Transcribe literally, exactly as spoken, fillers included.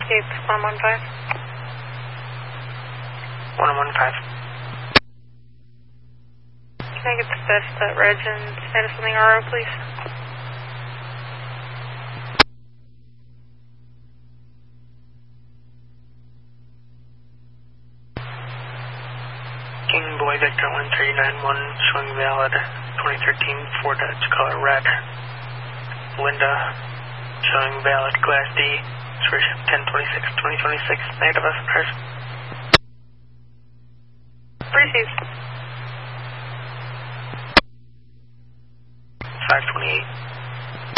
Keep one one five. one one five. Can I get the best uh, reg and status on the R O, please? King Boy Victor one three nine one, showing valid twenty thirteen Ford Dodge color red. Linda, showing valid Class D, ten twenty-six twenty twenty-six, negative S M S.